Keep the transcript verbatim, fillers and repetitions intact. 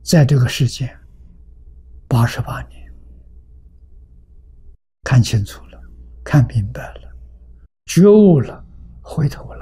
在这个世间八十八年，看清楚了，看明白了，觉悟了，回头了。